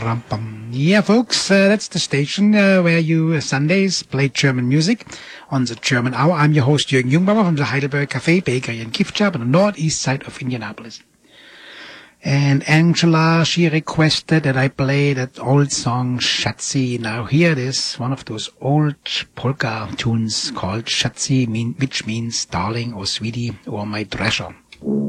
Ba-dum-bum. Yeah, folks, that's the station where you Sundays play German music on the German Hour. I'm your host, Jürgen Jungbauer from the Heidelberg Cafe, Bakery and Gift Shop on the northeast side of Indianapolis. And Angela, she requested that I play that old song, Schatzi. Now here it is, one of those old polka tunes called Schatzi, which means darling or sweetie or my treasure.